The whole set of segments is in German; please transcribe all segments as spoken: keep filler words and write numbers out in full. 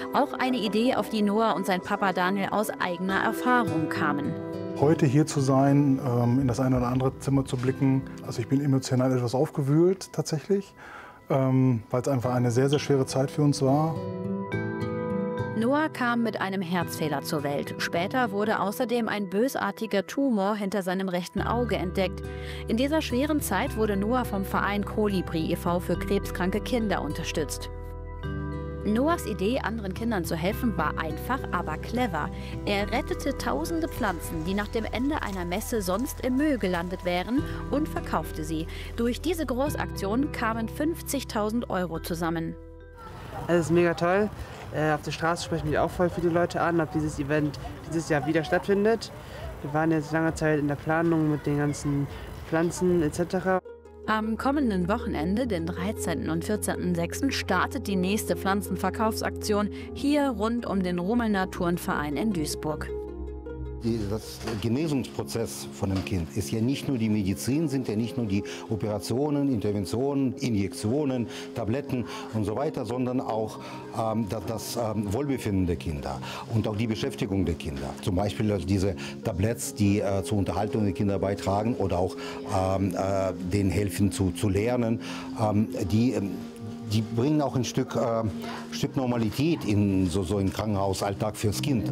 Auch eine Idee, auf die Noah und sein Papa Daniel aus eigener Erfahrung kamen. Heute hier zu sein, ähm, in das eine oder andere Zimmer zu blicken, also ich bin emotional etwas aufgewühlt tatsächlich, ähm, weil es einfach eine sehr, sehr schwere Zeit für uns war. Noah kam mit einem Herzfehler zur Welt. Später wurde außerdem ein bösartiger Tumor hinter seinem rechten Auge entdeckt. In dieser schweren Zeit wurde Noah vom Verein Kolibri e V für krebskranke Kinder unterstützt. Noahs Idee, anderen Kindern zu helfen, war einfach, aber clever. Er rettete tausende Pflanzen, die nach dem Ende einer Messe sonst im Müll gelandet wären, und verkaufte sie. Durch diese Großaktion kamen fünfzigtausend Euro zusammen. Es ist mega toll. Äh, auf der Straße sprechen mich auch voll viele Leute an, ob dieses Event dieses Jahr wieder stattfindet. Wir waren jetzt lange Zeit in der Planung mit den ganzen Pflanzen et cetera. Am kommenden Wochenende, den dreizehnten und vierzehnten sechsten, startet die nächste Pflanzenverkaufsaktion hier rund um den Rumelner Turnverein in Duisburg. Die, das Genesungsprozess von einem Kind ist ja nicht nur die Medizin, sind ja nicht nur die Operationen, Interventionen, Injektionen, Tabletten und so weiter, sondern auch ähm, das, das ähm, Wohlbefinden der Kinder und auch die Beschäftigung der Kinder. Zum Beispiel diese Tabletts, die äh, zur Unterhaltung der Kinder beitragen oder auch ähm, äh, denen helfen zu, zu lernen, ähm, die ähm, Die bringen auch ein Stück, äh, Stück Normalität in so, so einen Krankenhausalltag fürs Kind.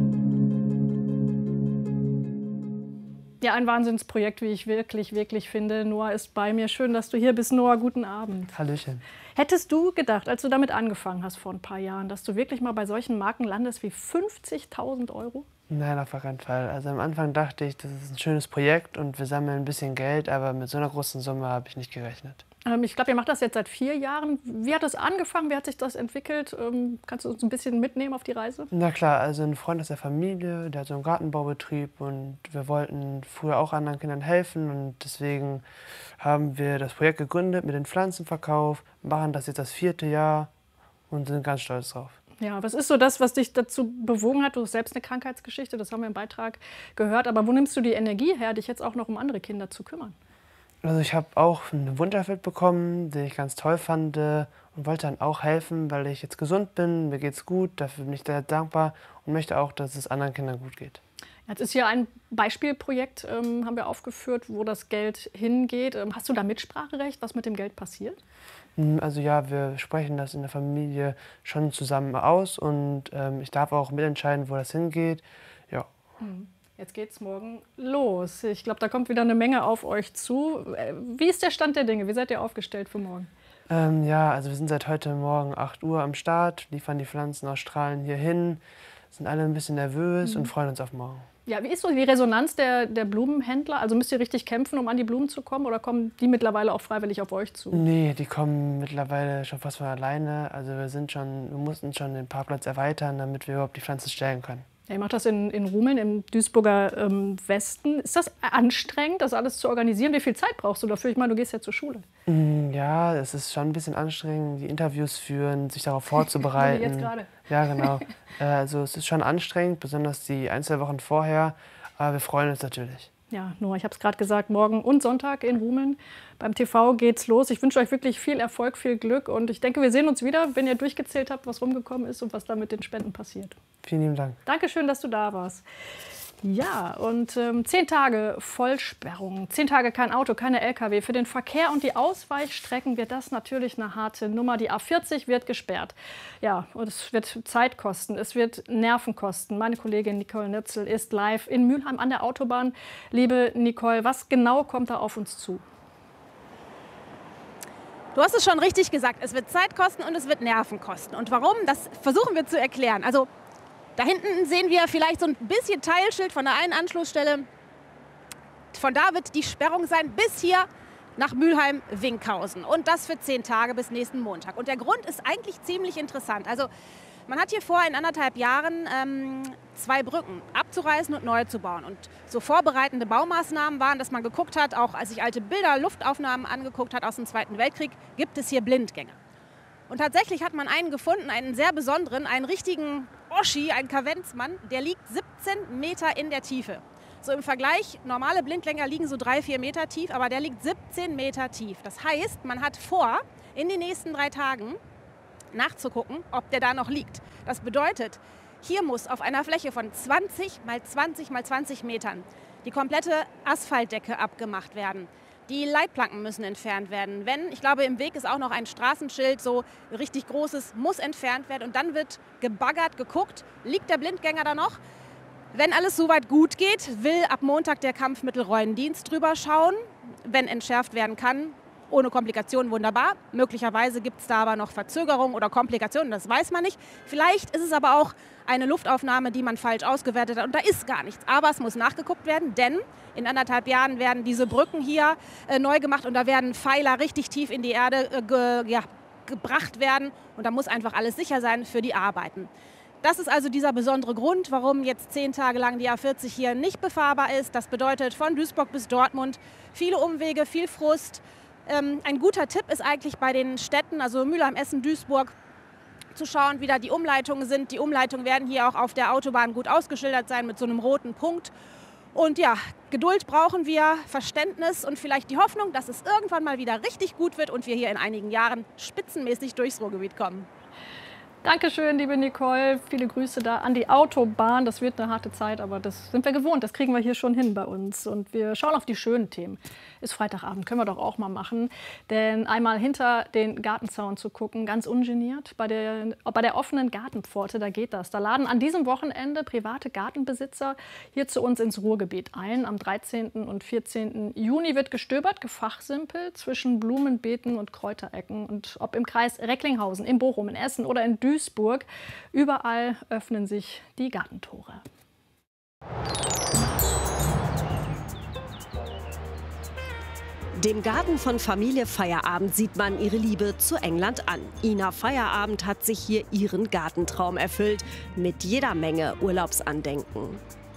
Ja, ein Wahnsinnsprojekt, wie ich wirklich, wirklich finde. Noah ist bei mir. Schön, dass du hier bist. Noah, guten Abend. Hallöchen. Hättest du gedacht, als du damit angefangen hast vor ein paar Jahren, dass du wirklich mal bei solchen Marken landest wie fünfzigtausend Euro? Nein, auf keinen Fall. Also am Anfang dachte ich, das ist ein schönes Projekt und wir sammeln ein bisschen Geld, aber mit so einer großen Summe habe ich nicht gerechnet. Ähm, ich glaube, ihr macht das jetzt seit vier Jahren. Wie hat es angefangen? Wie hat sich das entwickelt? Ähm, kannst du uns ein bisschen mitnehmen auf die Reise? Na klar, also ein Freund aus der Familie, der hat so einen Gartenbaubetrieb und wir wollten früher auch anderen Kindern helfen und deswegen haben wir das Projekt gegründet mit dem Pflanzenverkauf, machen das jetzt das vierte Jahr und sind ganz stolz drauf. Ja, was ist so das, was dich dazu bewogen hat? Du hast selbst eine Krankheitsgeschichte, das haben wir im Beitrag gehört. Aber wo nimmst du die Energie her, dich jetzt auch noch um andere Kinder zu kümmern? Also ich habe auch einen Wunsch erfüllt bekommen, den ich ganz toll fand äh, und wollte dann auch helfen, weil ich jetzt gesund bin, mir geht's gut, dafür bin ich sehr dankbar und möchte auch, dass es anderen Kindern gut geht. Jetzt ist hier ein Beispielprojekt, ähm, haben wir aufgeführt, wo das Geld hingeht. Ähm, hast du da Mitspracherecht, was mit dem Geld passiert? Also ja, wir sprechen das in der Familie schon zusammen aus und ähm, ich darf auch mitentscheiden, wo das hingeht. Ja. Jetzt geht's morgen los. Ich glaube, da kommt wieder eine Menge auf euch zu. Wie ist der Stand der Dinge? Wie seid ihr aufgestellt für morgen? Ähm, ja, also wir sind seit heute Morgen acht Uhr am Start, liefern die Pflanzen aus Strahlen hier hin, sind alle ein bisschen nervös mhm. und freuen uns auf morgen. Ja, wie ist so die Resonanz der, der Blumenhändler? Also müsst ihr richtig kämpfen, um an die Blumen zu kommen? Oder kommen die mittlerweile auch freiwillig auf euch zu? Nee, die kommen mittlerweile schon fast von alleine. Also wir, sind schon, wir mussten schon den Parkplatz erweitern, damit wir überhaupt die Pflanzen stellen können. Ja, ihr macht das in, in Rumeln, im Duisburger ähm, Westen. Ist das anstrengend, das alles zu organisieren? Wie viel Zeit brauchst du dafür? Ich meine, du gehst ja zur Schule. Ja, es ist schon ein bisschen anstrengend, die Interviews führen, sich darauf vorzubereiten. Wie jetzt gerade. Ja, genau. Also es ist schon anstrengend, besonders die ein, zwei Wochen vorher. Aber wir freuen uns natürlich. Ja, Noah, ich habe es gerade gesagt, morgen und Sonntag in Rumeln. Beim T V geht's los. Ich wünsche euch wirklich viel Erfolg, viel Glück. Und ich denke, wir sehen uns wieder, wenn ihr durchgezählt habt, was rumgekommen ist und was da mit den Spenden passiert. Vielen lieben Dank. Dankeschön, dass du da warst. Ja, und ähm, zehn Tage Vollsperrung, zehn Tage kein Auto, keine L K W. Für den Verkehr und die Ausweichstrecken wird das natürlich eine harte Nummer. Die A vierzig wird gesperrt. Ja, und es wird Zeit kosten, es wird Nerven kosten. Meine Kollegin Nicole Nützel ist live in Mülheim an der Autobahn. Liebe Nicole, was genau kommt da auf uns zu? Du hast es schon richtig gesagt, es wird Zeit kosten und es wird Nerven kosten. Und warum, das versuchen wir zu erklären. Also da hinten sehen wir vielleicht so ein bisschen Teilschild von der einen Anschlussstelle. Von da wird die Sperrung sein bis hier nach Mülheim-Winkhausen. Und das für zehn Tage bis nächsten Montag. Und der Grund ist eigentlich ziemlich interessant. Also man hat hier vor in anderthalb Jahren ähm, zwei Brücken abzureißen und neu zu bauen. Und so vorbereitende Baumaßnahmen waren, dass man geguckt hat, auch als sich alte Bilder, Luftaufnahmen angeguckt hat aus dem Zweiten Weltkrieg, gibt es hier Blindgänger. Und tatsächlich hat man einen gefunden, einen sehr besonderen, einen richtigen Oschi, einen Kavenzmann, der liegt siebzehn Meter in der Tiefe. So im Vergleich, normale Blindgänger liegen so drei, vier Meter tief, aber der liegt siebzehn Meter tief. Das heißt, man hat vor, in den nächsten drei Tagen nachzugucken, ob der da noch liegt. Das bedeutet, hier muss auf einer Fläche von zwanzig mal zwanzig mal zwanzig Metern die komplette Asphaltdecke abgemacht werden. Die Leitplanken müssen entfernt werden. Wenn, ich glaube, im Weg ist auch noch ein Straßenschild, so richtig großes, muss entfernt werden. Und dann wird gebaggert, geguckt, liegt der Blindgänger da noch? Wenn alles soweit gut geht, will ab Montag der Kampfmittelräumendienst drüber schauen. Wenn entschärft werden kann, ohne Komplikationen, wunderbar. Möglicherweise gibt es da aber noch Verzögerungen oder Komplikationen, das weiß man nicht. Vielleicht ist es aber auch eine Luftaufnahme, die man falsch ausgewertet hat und da ist gar nichts. Aber es muss nachgeguckt werden, denn in anderthalb Jahren werden diese Brücken hier äh, neu gemacht und da werden Pfeiler richtig tief in die Erde äh, ge, ja, gebracht werden und da muss einfach alles sicher sein für die Arbeiten. Das ist also dieser besondere Grund, warum jetzt zehn Tage lang die A vierzig hier nicht befahrbar ist. Das bedeutet von Duisburg bis Dortmund viele Umwege, viel Frust. Ähm, ein guter Tipp ist eigentlich bei den Städten, also Mülheim, Essen, Duisburg, zu schauen, wie da die Umleitungen sind. Die Umleitungen werden hier auch auf der Autobahn gut ausgeschildert sein mit so einem roten Punkt. Und ja, Geduld brauchen wir, Verständnis und vielleicht die Hoffnung, dass es irgendwann mal wieder richtig gut wird und wir hier in einigen Jahren spitzenmäßig durchs Ruhrgebiet kommen. Dankeschön, liebe Nicole. Viele Grüße da an die Autobahn. Das wird eine harte Zeit, aber das sind wir gewohnt. Das kriegen wir hier schon hin bei uns. Und wir schauen auf die schönen Themen. Ist Freitagabend, können wir doch auch mal machen. Denn einmal hinter den Gartenzaun zu gucken, ganz ungeniert, bei der, bei der offenen Gartenpforte, da geht das. Da laden an diesem Wochenende private Gartenbesitzer hier zu uns ins Ruhrgebiet ein. Am dreizehnten und vierzehnten Juni wird gestöbert, gefachsimpelt zwischen Blumenbeeten und Kräuterecken. Und ob im Kreis Recklinghausen, in Bochum, in Essen oder in Duisburg, überall öffnen sich die Gartentore. Dem Garten von Familie Feierabend sieht man ihre Liebe zu England an. Ina Feierabend hat sich hier ihren Gartentraum erfüllt, mit jeder Menge Urlaubsandenken.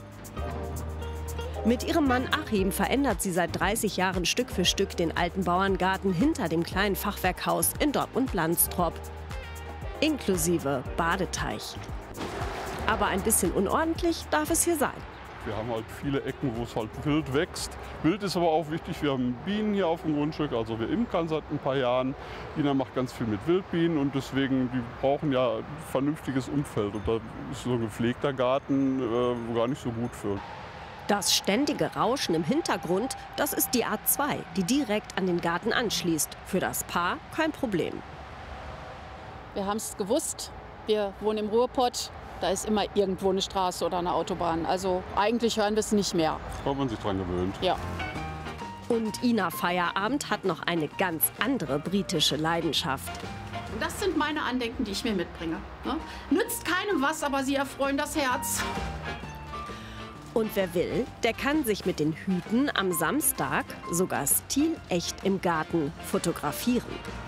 Mit ihrem Mann Achim verändert sie seit dreißig Jahren Stück für Stück den alten Bauerngarten hinter dem kleinen Fachwerkhaus in Dortmund-Landstrop. Inklusive Badeteich. Aber ein bisschen unordentlich darf es hier sein. Wir haben halt viele Ecken, wo es halt wild wächst. Wild ist aber auch wichtig, wir haben Bienen hier auf dem Grundstück, also wir imkern seit ein paar Jahren. Ina macht ganz viel mit Wildbienen und deswegen, die brauchen ja ein vernünftiges Umfeld. Und da ist so ein gepflegter Garten äh, gar nicht so gut für. Das ständige Rauschen im Hintergrund, das ist die A zwei, die direkt an den Garten anschließt. Für das Paar kein Problem. Wir haben es gewusst, wir wohnen im Ruhrpott, da ist immer irgendwo eine Straße oder eine Autobahn. Also eigentlich hören wir es nicht mehr. Weil man sich dran gewöhnt. Ja. Und Ina Feierabend hat noch eine ganz andere britische Leidenschaft. Das sind meine Andenken, die ich mir mitbringe. Ne? Nützt keinem was, aber sie erfreuen das Herz. Und wer will, der kann sich mit den Hüten am Samstag sogar stilecht im Garten fotografieren.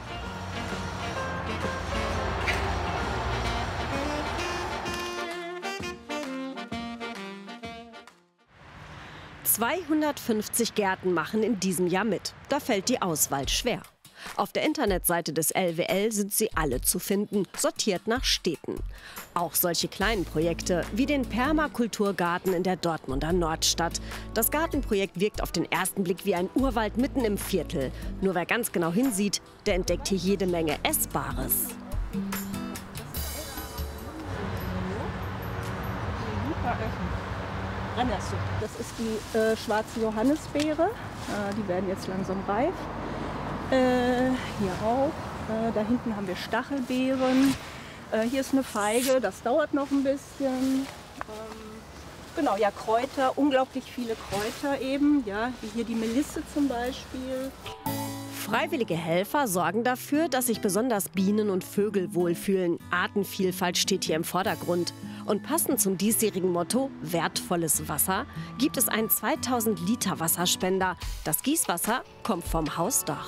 zweihundertfünfzig Gärten machen in diesem Jahr mit. Da fällt die Auswahl schwer. Auf der Internetseite des L W L sind sie alle zu finden, sortiert nach Städten. Auch solche kleinen Projekte wie den Permakulturgarten in der Dortmunder Nordstadt. Das Gartenprojekt wirkt auf den ersten Blick wie ein Urwald mitten im Viertel. Nur wer ganz genau hinsieht, der entdeckt hier jede Menge Essbares. Das ist die äh, schwarze Johannisbeere. Äh, die werden jetzt langsam reif. Äh, hier auch. Äh, da hinten haben wir Stachelbeeren. Äh, hier ist eine Feige, das dauert noch ein bisschen. Ähm, genau, ja, Kräuter, unglaublich viele Kräuter eben. Ja, wie hier die Melisse zum Beispiel. Freiwillige Helfer sorgen dafür, dass sich besonders Bienen und Vögel wohlfühlen. Artenvielfalt steht hier im Vordergrund. Und passend zum diesjährigen Motto wertvolles Wasser gibt es einen zweitausend Liter Wasserspender. Das Gießwasser kommt vom Hausdach.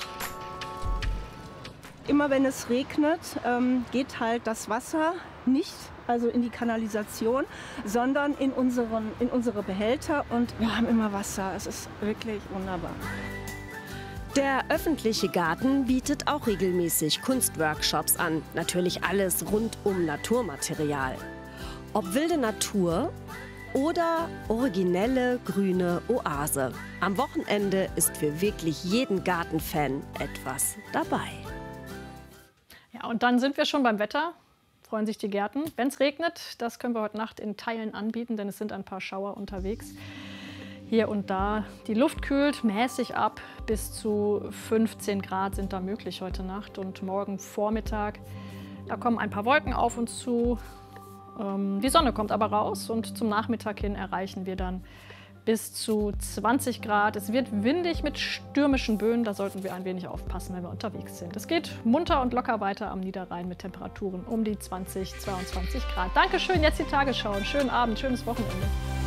Immer wenn es regnet, ähm, geht halt das Wasser nicht also in die Kanalisation, sondern in, unseren, in unsere Behälter. Und wir haben immer Wasser. Es ist wirklich wunderbar. Der öffentliche Garten bietet auch regelmäßig Kunstworkshops an. Natürlich alles rund um Naturmaterial. Ob wilde Natur oder originelle grüne Oase. Am Wochenende ist für wirklich jeden Gartenfan etwas dabei. Ja, und dann sind wir schon beim Wetter. freuen sich die Gärten. Wenn es regnet, das können wir heute Nacht in Teilen anbieten, denn es sind ein paar Schauer unterwegs. Hier und da. Die Luft kühlt mäßig ab. Bis zu fünfzehn Grad sind da möglich heute Nacht und morgen Vormittag. Da kommen ein paar Wolken auf uns zu. Ähm, die Sonne kommt aber raus und zum Nachmittag hin erreichen wir dann bis zu zwanzig Grad. Es wird windig mit stürmischen Böen. Da sollten wir ein wenig aufpassen, wenn wir unterwegs sind. Es geht munter und locker weiter am Niederrhein mit Temperaturen um die zwanzig, zweiundzwanzig Grad. Dankeschön, jetzt die Tagesschau. Einen schönen Abend, schönes Wochenende.